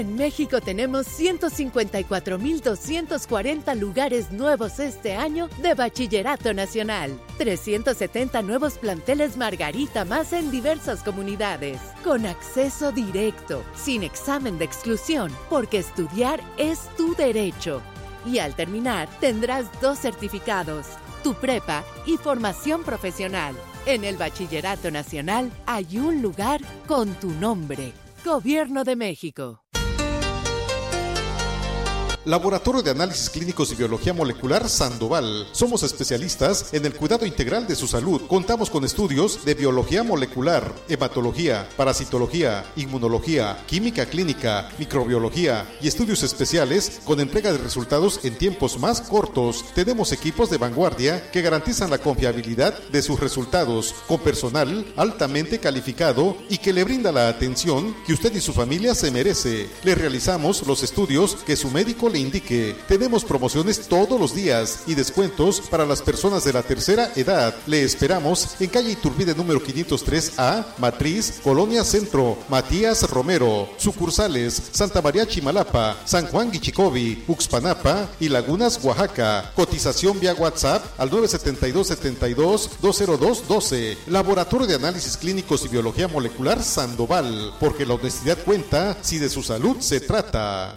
En México tenemos 154,240 lugares nuevos este año de Bachillerato Nacional. 370 nuevos planteles Margarita más en diversas comunidades. Con acceso directo, sin examen de exclusión, porque estudiar es tu derecho. Y al terminar, tendrás 2 certificados, tu prepa y formación profesional. En el Bachillerato Nacional hay un lugar con tu nombre. Gobierno de México. Laboratorio de Análisis Clínicos y Biología Molecular Sandoval. Somos especialistas en el cuidado integral de su salud. Contamos con estudios de biología molecular, hematología, parasitología, inmunología, química clínica, microbiología y estudios especiales con entrega de resultados en tiempos más cortos. Tenemos equipos de vanguardia que garantizan la confiabilidad de sus resultados, con personal altamente calificado y que le brinda la atención que usted y su familia se merece. Le realizamos los estudios que su médico le indique. Tenemos promociones todos los días y descuentos para las personas de la tercera edad. Le esperamos en calle Iturbide número 503A, Matriz, Colonia Centro, Matías Romero. Sucursales: Santa María Chimalapa, San Juan Guichicovi, Uxpanapa y Lagunas, Oaxaca. Cotización vía WhatsApp al 972-72-20212. Laboratorio de Análisis Clínicos y Biología Molecular Sandoval, porque la honestidad cuenta si de su salud se trata.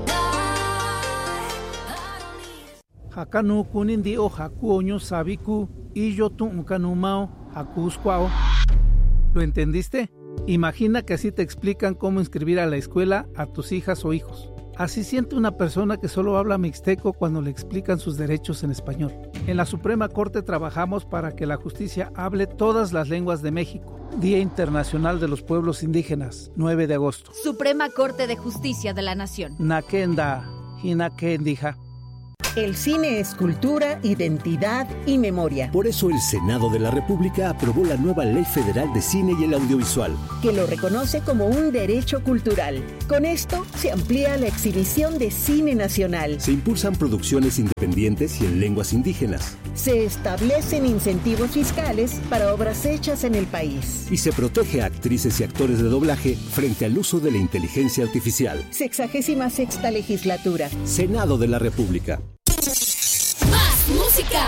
Hakanu kunindi o hakuoño sabiku y yo tu unkanumao hakuscuao. ¿Lo entendiste? Imagina que así te explican cómo inscribir a la escuela a tus hijas o hijos. Así siente una persona que solo habla mixteco cuando le explican sus derechos en español. En la Suprema Corte trabajamos para que la justicia hable todas las lenguas de México. Día Internacional de los Pueblos Indígenas, 9 de agosto. Suprema Corte de Justicia de la Nación. Nakenda, hinakendija. El cine es cultura, identidad y memoria. Por eso el Senado de la República aprobó la nueva Ley Federal de Cine y el Audiovisual, que lo reconoce como un derecho cultural. Con esto se amplía la exhibición de cine nacional. Se impulsan producciones independientes y en lenguas indígenas. Se establecen incentivos fiscales para obras hechas en el país. Y se protege a actrices y actores de doblaje frente al uso de la inteligencia artificial. 66ª legislatura. Senado de la República. ¡Más música!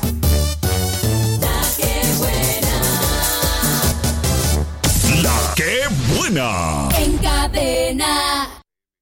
La que buena. La que buena. En cadena.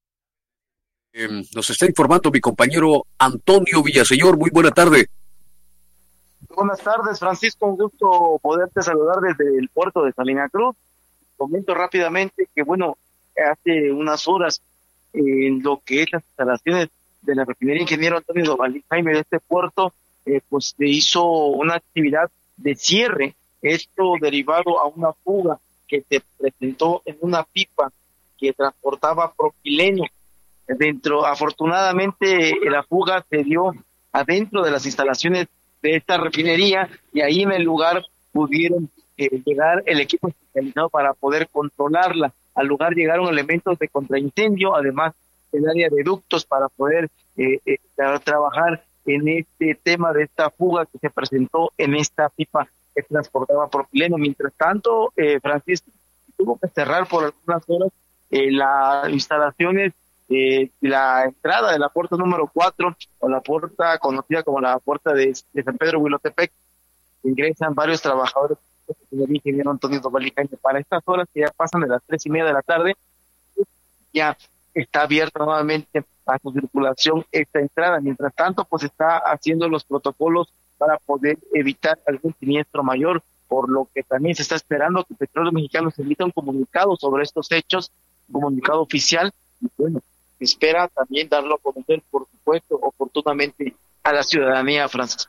Nos está informando mi compañero Antonio Villaseñor. Muy buena tarde. Buenas tardes, Francisco. Un gusto poderte saludar desde el puerto de Salina Cruz. Comento rápidamente que, hace unas horas en lo que es las instalaciones de la refinería Ingeniero Antonio Dovalí Jaime de este puerto, pues se hizo una actividad de cierre, esto derivado a una fuga que se presentó en una pipa que transportaba propileno. Afortunadamente la fuga se dio adentro de las instalaciones de esta refinería y ahí en el lugar pudieron llegar el equipo especializado para poder controlarla. Al lugar llegaron elementos de contraincendio, además el área de ductos para poder trabajar en este tema de esta fuga que se presentó en esta pipa que transportaba propileno. Mientras tanto, Francisco tuvo que cerrar por algunas horas las instalaciones, la entrada de la puerta número 4, o la puerta conocida como la puerta de San Pedro Huilotepec. Ingresan varios trabajadores del ingeniero Antonio Dovalí Jaime. Para estas horas que ya pasan de las 3:30 de la tarde, ya está abierta nuevamente a su circulación esta entrada. Mientras tanto, pues está haciendo los protocolos para poder evitar algún siniestro mayor, por lo que también se está esperando que Petróleos Mexicanos emita un comunicado sobre estos hechos, un comunicado oficial, y espera también darlo a conocer, por supuesto, oportunamente a la ciudadanía, Francisco.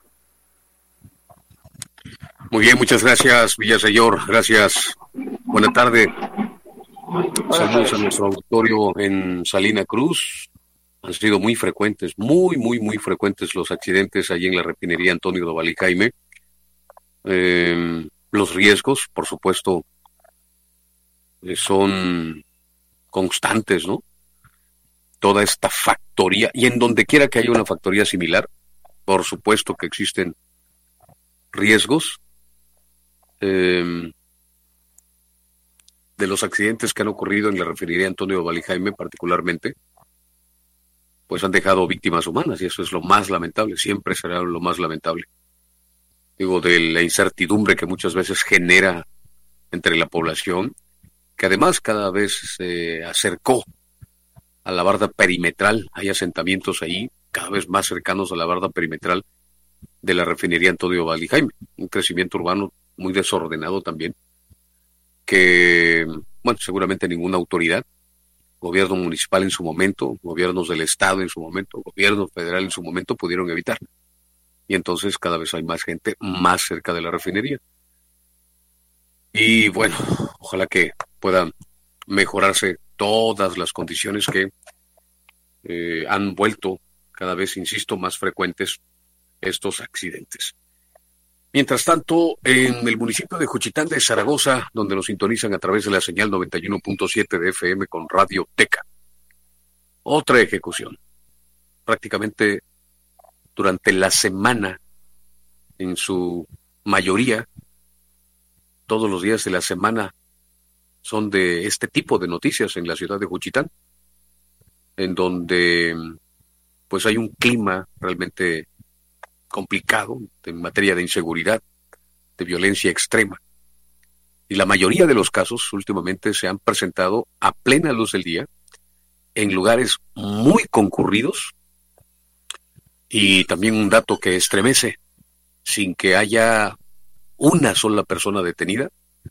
Muy bien, muchas gracias, Villaseñor. Gracias. Buena tarde. Saludos a nuestro auditorio en Salina Cruz. Han sido muy frecuentes, muy frecuentes los accidentes allí en la refinería Antonio Dovalí Jaime. Los riesgos, por supuesto, son constantes, ¿no? Toda esta factoría, y en donde quiera que haya una factoría similar, por supuesto que existen riesgos. De los accidentes que han ocurrido en la refinería Antonio Dovalí Jaime particularmente, pues han dejado víctimas humanas, y eso es lo más lamentable, siempre será lo más lamentable. Digo, de la incertidumbre que muchas veces genera entre la población, que además cada vez se acercó a la barda perimetral. Hay asentamientos ahí cada vez más cercanos a la barda perimetral de la refinería Antonio Valle Jaime, un crecimiento urbano muy desordenado también, que, bueno, seguramente ninguna autoridad, gobierno municipal en su momento, gobiernos del estado en su momento, gobierno federal en su momento pudieron evitar. Y entonces cada vez hay más gente más cerca de la refinería. Y bueno, ojalá que puedan mejorarse todas las condiciones que han vuelto cada vez, insisto, más frecuentes estos accidentes. Mientras tanto, en el municipio de Juchitán de Zaragoza, donde nos sintonizan a través de la señal 91.7 de FM con Radio Teca, otra ejecución. Prácticamente durante la semana, en su mayoría, todos los días de la semana son de este tipo de noticias en la ciudad de Juchitán, en donde pues hay un clima realmente complicado en materia de inseguridad, de violencia extrema. Y la mayoría de los casos últimamente se han presentado a plena luz del día, en lugares muy concurridos, y también un dato que estremece, sin que haya una sola persona detenida,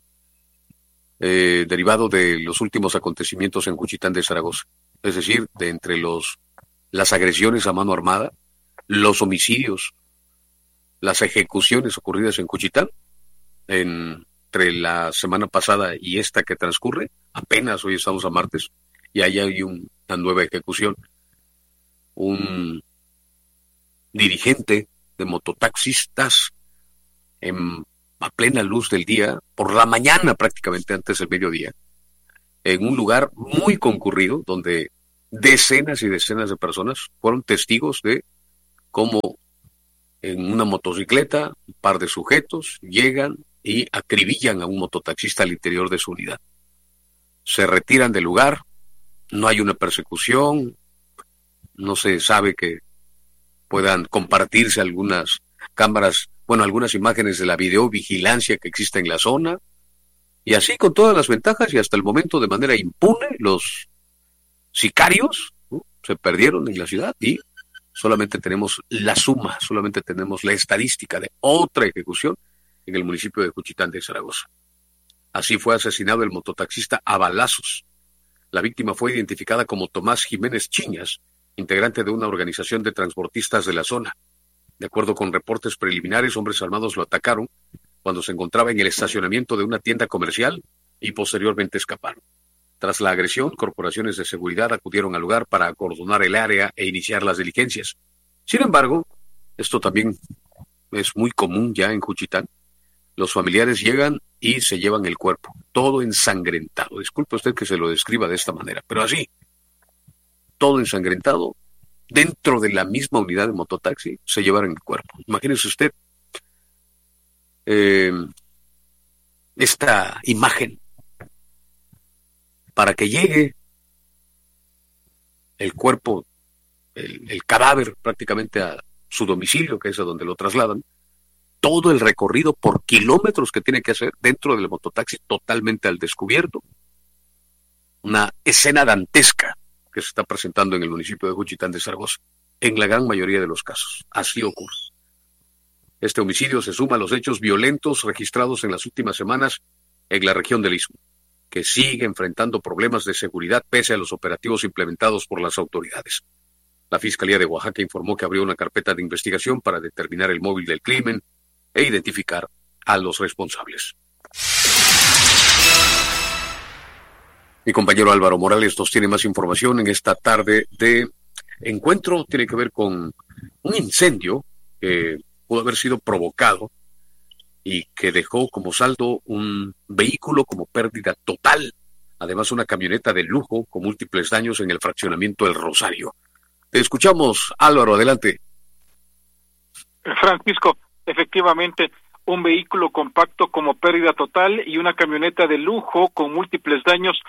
derivado de los últimos acontecimientos en Juchitán de Zaragoza. Es decir, de entre las agresiones a mano armada, los homicidios, las ejecuciones ocurridas en Juchitán, entre la semana pasada y esta que transcurre, apenas hoy estamos a martes, y ahí hay una nueva ejecución. Un dirigente de mototaxistas a plena luz del día, por la mañana prácticamente antes del mediodía, en un lugar muy concurrido, donde decenas y decenas de personas fueron testigos de cómo en una motocicleta un par de sujetos llegan y acribillan a un mototaxista al interior de su unidad. Se retiran del lugar, no hay una persecución, no se sabe que puedan compartirse algunas cámaras, bueno, algunas imágenes de la videovigilancia que existe en la zona, y así con todas las ventajas, y hasta el momento de manera impune, los sicarios se perdieron en la ciudad, y solamente tenemos la suma, solamente tenemos la estadística de otra ejecución en el municipio de Juchitán de Zaragoza. Así fue asesinado el mototaxista a balazos. La víctima fue identificada como Tomás Jiménez Chiñas, integrante de una organización de transportistas de la zona. De acuerdo con reportes preliminares, hombres armados lo atacaron cuando se encontraba en el estacionamiento de una tienda comercial y posteriormente escaparon. Tras la agresión, corporaciones de seguridad acudieron al lugar para acordonar el área e iniciar las diligencias. Sin embargo, esto también es muy común ya en Juchitán. Los familiares llegan y se llevan el cuerpo, todo ensangrentado. Disculpe usted que se lo describa de esta manera, pero así, todo ensangrentado, dentro de la misma unidad de mototaxi, se llevaron el cuerpo. Imagínese usted esta imagen. Para que llegue el cuerpo, el cadáver prácticamente a su domicilio, que es a donde lo trasladan, todo el recorrido por kilómetros que tiene que hacer dentro del mototaxi, totalmente al descubierto. Una escena dantesca que se está presentando en el municipio de Juchitán de Zaragoza, en la gran mayoría de los casos. Así ocurre. Este homicidio se suma a los hechos violentos registrados en las últimas semanas en la región del Istmo, que sigue enfrentando problemas de seguridad pese a los operativos implementados por las autoridades. La Fiscalía de Oaxaca informó que abrió una carpeta de investigación para determinar el móvil del crimen e identificar a los responsables. Mi compañero Álvaro Morales nos tiene más información en esta tarde de encuentro. Tiene que ver con un incendio que pudo haber sido provocado y que dejó como saldo un vehículo como pérdida total, además una camioneta de lujo con múltiples daños en el fraccionamiento El Rosario. Te escuchamos, Álvaro, adelante. Francisco, efectivamente, un vehículo compacto como pérdida total y una camioneta de lujo con múltiples daños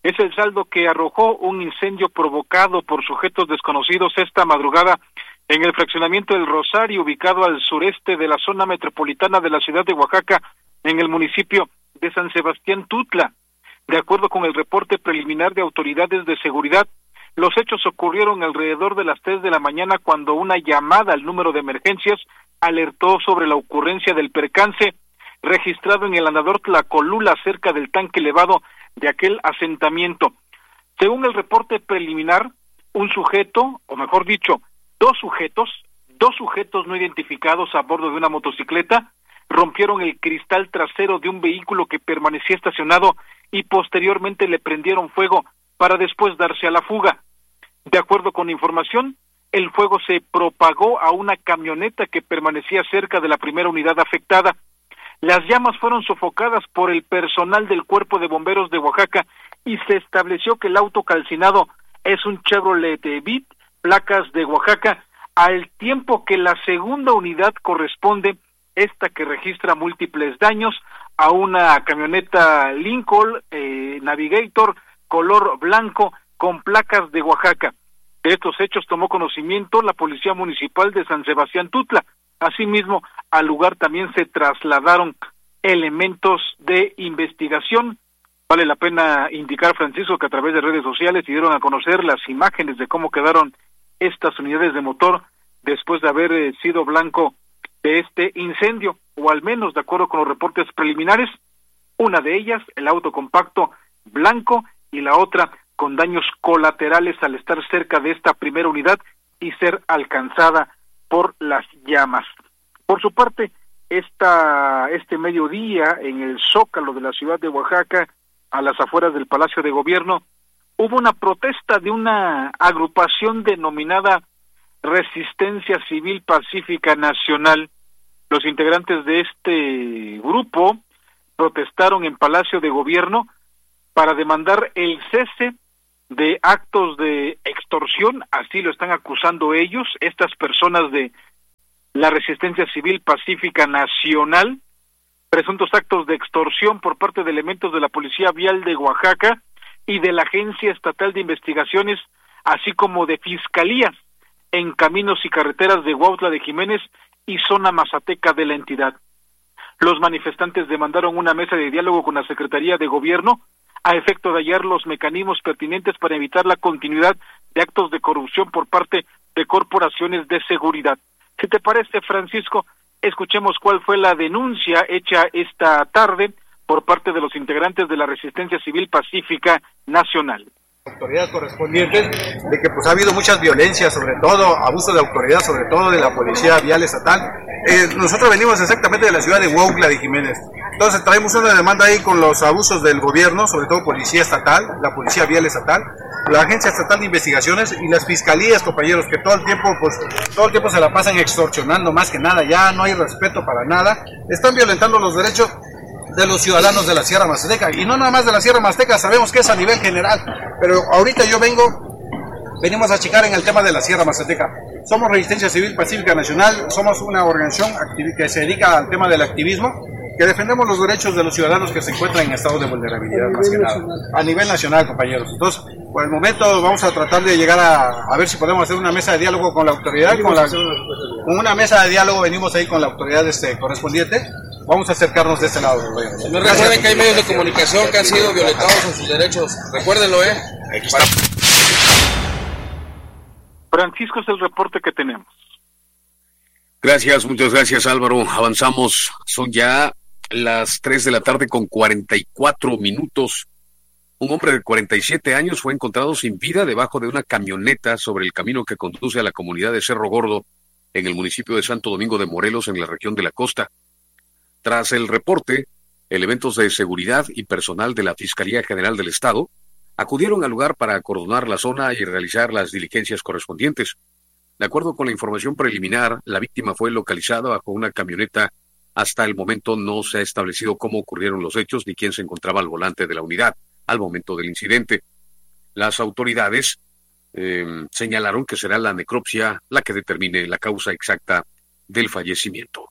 Es el saldo que arrojó un incendio provocado por sujetos desconocidos esta madrugada en el fraccionamiento del Rosario, ubicado al sureste de la zona metropolitana de la ciudad de Oaxaca, en el municipio de San Sebastián Tutla. De acuerdo con el reporte preliminar de autoridades de seguridad, los hechos ocurrieron alrededor de las 3 de la mañana cuando una llamada al número de emergencias alertó sobre la ocurrencia del percance registrado en el andador Tlacolula cerca del tanque elevado de aquel asentamiento. Según el reporte preliminar, un sujeto, o mejor dicho, dos sujetos no identificados a bordo de una motocicleta, rompieron el cristal trasero de un vehículo que permanecía estacionado y posteriormente le prendieron fuego para después darse a la fuga. De acuerdo con información, el fuego se propagó a una camioneta que permanecía cerca de la primera unidad afectada. Las llamas fueron sofocadas por el personal del Cuerpo de Bomberos de Oaxaca y se estableció que el auto calcinado es un Chevrolet Beat, placas de Oaxaca, al tiempo que la segunda unidad corresponde, esta que registra múltiples daños, a una camioneta Lincoln Navigator color blanco con placas de Oaxaca. De estos hechos tomó conocimiento la Policía Municipal de San Sebastián Tutla. Asimismo, al lugar también se trasladaron elementos de investigación. Vale la pena indicar, Francisco, que a través de redes sociales se dieron a conocer las imágenes de cómo quedaron estas unidades de motor después de haber sido blanco de este incendio, o al menos de acuerdo con los reportes preliminares, una de ellas, el auto compacto blanco, y la otra con daños colaterales al estar cerca de esta primera unidad y ser alcanzada por las llamas. Por su parte, este mediodía en el Zócalo de la ciudad de Oaxaca, a las afueras del Palacio de Gobierno, hubo una protesta de una agrupación denominada Resistencia Civil Pacífica Nacional. Los integrantes de este grupo protestaron en Palacio de Gobierno para demandar el cese de actos de extorsión, así lo están acusando ellos, estas personas de la Resistencia Civil Pacífica Nacional, presuntos actos de extorsión por parte de elementos de la Policía Vial de Oaxaca y de la Agencia Estatal de Investigaciones, así como de fiscalías en caminos y carreteras de Huautla de Jiménez y zona mazateca de la entidad. Los manifestantes demandaron una mesa de diálogo con la Secretaría de Gobierno a efecto de hallar los mecanismos pertinentes para evitar la continuidad de actos de corrupción por parte de corporaciones de seguridad. Si te parece, Francisco, escuchemos cuál fue la denuncia hecha esta tarde por parte de los integrantes de la Resistencia Civil Pacífica Nacional. Autoridades correspondientes de que pues ha habido muchas violencias, sobre todo abuso de autoridad, sobre todo de la Policía Vial Estatal. Nosotros venimos exactamente de la ciudad de Huautla de Jiménez. Entonces traemos una demanda ahí con los abusos del gobierno, sobre todo Policía Estatal, la Policía Vial Estatal, la Agencia Estatal de Investigaciones y las fiscalías, compañeros, que todo el tiempo se la pasan extorsionando, más que nada, ya no hay respeto para nada. Están violentando los derechos de los ciudadanos de la Sierra Mazateca, y no nada más de la Sierra Mazateca, sabemos que es a nivel general, pero ahorita venimos a checar en el tema de la Sierra Mazateca. Somos Resistencia Civil Pacífica Nacional, somos una organización que se dedica al tema del activismo, que defendemos los derechos de los ciudadanos que se encuentran en estado de vulnerabilidad, más que nada, a nivel nacional, compañeros. Entonces, por el momento vamos a tratar de llegar a ver si podemos hacer una mesa de diálogo con la autoridad, con una mesa de diálogo venimos ahí con la autoridad correspondiente. Vamos a acercarnos de este lado. No recuerden que hay medios de comunicación que han sido violentados en sus derechos. Recuérdenlo, Francisco, es el reporte que tenemos. Gracias, muchas gracias, Álvaro. Avanzamos. Son ya las 3 de la tarde con 44 minutos. Un hombre de 47 años fue encontrado sin vida debajo de una camioneta sobre el camino que conduce a la comunidad de Cerro Gordo, en el municipio de Santo Domingo de Morelos, en la región de la costa. Tras el reporte, elementos de seguridad y personal de la Fiscalía General del Estado acudieron al lugar para acordonar la zona y realizar las diligencias correspondientes. De acuerdo con la información preliminar, la víctima fue localizada bajo una camioneta. Hasta el momento no se ha establecido cómo ocurrieron los hechos ni quién se encontraba al volante de la unidad al momento del incidente. Las autoridades señalaron que será la necropsia la que determine la causa exacta del fallecimiento.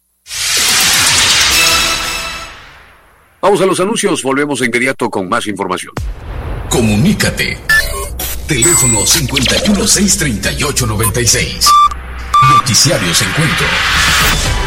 Vamos a los anuncios, volvemos de inmediato con más información. Comunícate. Teléfono 5163896. Noticiarios Encuentro.